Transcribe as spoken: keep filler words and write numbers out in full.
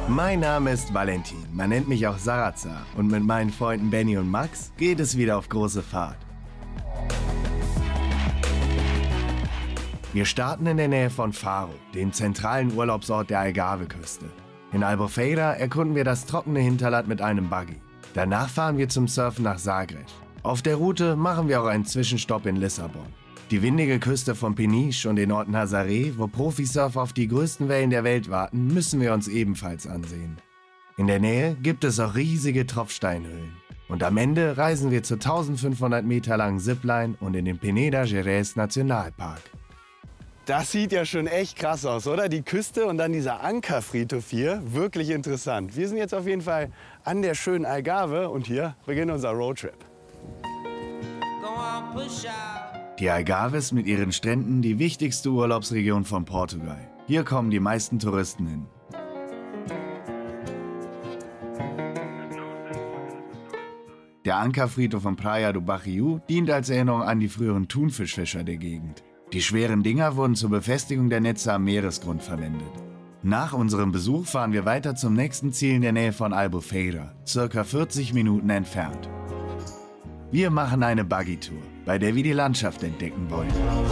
Mein Name ist Valentin, man nennt mich auch Sarazar und mit meinen Freunden Benny und Max geht es wieder auf große Fahrt. Wir starten in der Nähe von Faro, dem zentralen Urlaubsort der Algarve-Küste. In Albufeira erkunden wir das trockene Hinterland mit einem Buggy. Danach fahren wir zum Surfen nach Zagreb. Auf der Route machen wir auch einen Zwischenstopp in Lissabon. Die windige Küste von Peniche und den Ort Nazaré, wo Profisurfer auf die größten Wellen der Welt warten, müssen wir uns ebenfalls ansehen. In der Nähe gibt es auch riesige Tropfsteinhöhlen. Und am Ende reisen wir zur eintausendfünfhundert Meter langen Zipline und in den Peneda Gerês Nationalpark. Das sieht ja schon echt krass aus, oder? Die Küste und dann dieser Ankerfriedhof hier, wirklich interessant. Wir sind jetzt auf jeden Fall an der schönen Algarve und hier beginnt unser Roadtrip. Die Algarve ist mit ihren Stränden die wichtigste Urlaubsregion von Portugal. Hier kommen die meisten Touristen hin. Der Ankerfriedhof von Praia do Barriu dient als Erinnerung an die früheren Thunfischfischer der Gegend. Die schweren Dinger wurden zur Befestigung der Netze am Meeresgrund verwendet. Nach unserem Besuch fahren wir weiter zum nächsten Ziel in der Nähe von Albufeira, circa vierzig Minuten entfernt. Wir machen eine Buggy-Tour, bei der wir die Landschaft entdecken wollen.